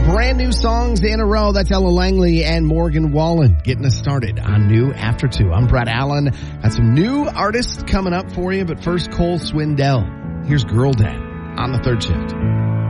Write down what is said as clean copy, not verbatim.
brand new songs in a row. That's Ella Langley and Morgan Wallen getting us started on New After 2. I'm Brett Allen. Got some new artists coming up for you, but first Cole Swindell. Here's Girl Dad on the third shift.